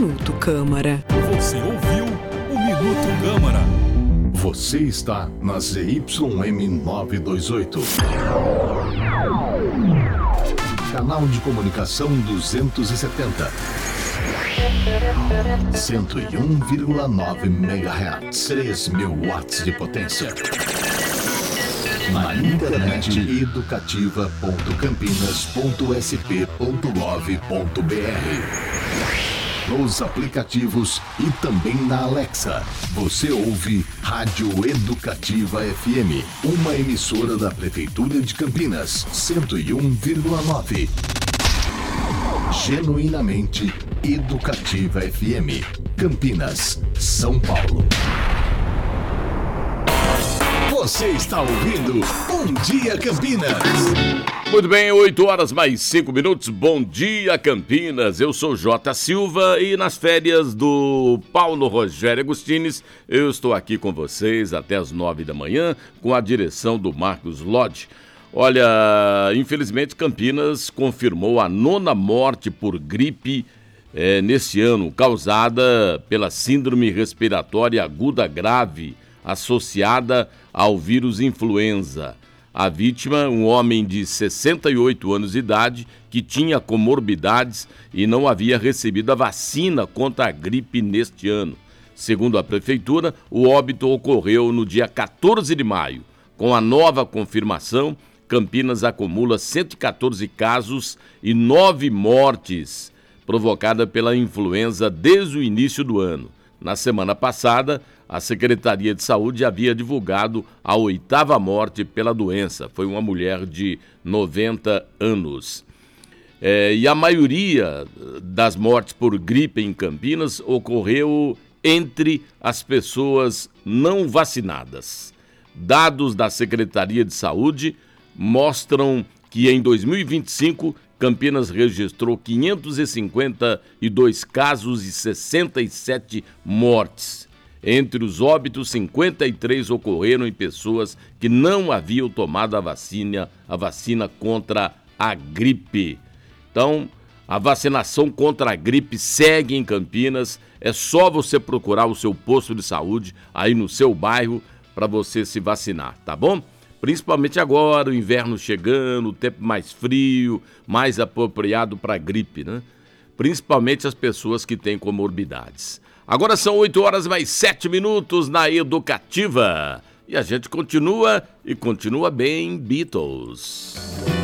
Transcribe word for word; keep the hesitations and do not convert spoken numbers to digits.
Minuto Câmara. Você ouviu o Minuto Câmara. Você está na Z Y M novecentos e vinte e oito. Canal de comunicação duzentos e setenta. cento e um vírgula nove megahertz. três mil watts de potência. Na internet educativa ponto campinas ponto s p ponto gov ponto b r. Nos aplicativos e também na Alexa. Você ouve Rádio Educativa F M, uma emissora da Prefeitura de Campinas, cento e um vírgula nove. Genuinamente Educativa F M, Campinas, São Paulo. Você está ouvindo Bom Dia Campinas. Muito bem, oito horas mais cinco minutos. Bom dia, Campinas. Eu sou J. Silva e nas férias do Paulo Rogério Agostines, eu estou aqui com vocês até as nove da manhã, com a direção do Marcos Lodge. Olha, infelizmente Campinas confirmou a nona morte por gripe é, neste ano, causada pela síndrome respiratória aguda grave, associada ao vírus influenza. A vítima, um homem de sessenta e oito anos de idade, que tinha comorbidades e não havia recebido a vacina contra a gripe neste ano. Segundo a Prefeitura, o óbito ocorreu no dia quatorze de maio. Com a nova confirmação, Campinas acumula cento e quatorze casos e nove mortes provocadas pela influenza desde o início do ano. Na semana passada, a Secretaria de Saúde havia divulgado a oitava morte pela doença. Foi uma mulher de noventa anos. É, e a maioria das mortes por gripe em Campinas ocorreu entre as pessoas não vacinadas. Dados da Secretaria de Saúde mostram que em dois mil e vinte e cinco, Campinas registrou quinhentos e cinquenta e dois casos e sessenta e sete mortes. Entre os óbitos, cinquenta e três ocorreram em pessoas que não haviam tomado a vacina, a vacina contra a gripe. Então, a vacinação contra a gripe segue em Campinas. É só você procurar o seu posto de saúde aí no seu bairro para você se vacinar, tá bom? Principalmente agora, o inverno chegando, o tempo mais frio, mais apropriado para a gripe, né? Principalmente as pessoas que têm comorbidades. Agora são oito horas mais sete minutos na Educativa. E a gente continua, e continua bem, Beatles.